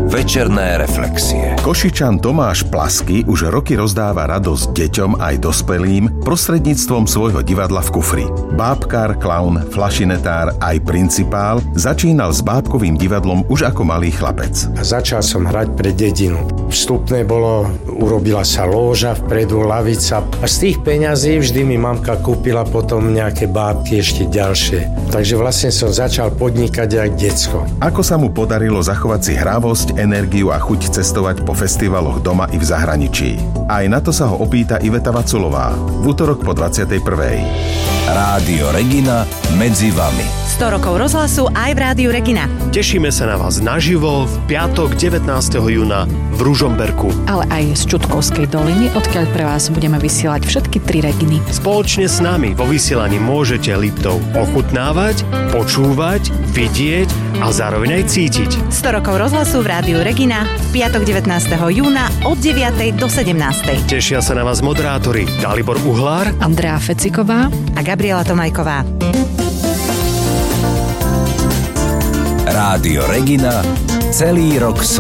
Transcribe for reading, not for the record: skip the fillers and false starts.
Večerné reflexie. Košičan Tomáš Plasky už roky rozdáva radosť deťom aj dospelým prostredníctvom svojho divadla v kufri. Bábkár, klaun, flašinetár aj principál začínal s bábkovým divadlom už ako malý chlapec. Začal som hrať pre dedinu. Vstupné bolo, urobila sa lóža, vpredu lavica a z tých peňazí vždy mi mamka kúpila potom nejaké bábky ešte ďalšie. Takže vlastne som začal podnikať aj decko. Ako sa mu podarilo zachovať si hravosť, energiu a chuť cestovať po festivaloch doma i v zahraničí. Aj na to sa ho opýta Iveta Vaculová v utorok po 21. Rádio Regina medzi vami. 100 rokov rozhlasu aj v Rádiu Regina. Tešíme sa na vás naživo v piatok 19. júna v Ružomberku. Ale aj z Čutkovskej doliny, odkiaľ pre vás budeme vysielať všetky 3 Reginy. Spoločne s nami vo vysielaní môžete Liptov ochutnávať, počúvať, vidieť a zároveň aj cítiť. 100 rokov rozhlasu v Rádiu Regina v piatok 19. júna od 9. do 17. Tešia sa na vás moderátori Dalibor Uhlár, Andrea Feciková a Gabriela Tomajková. Rádio Regina celý rok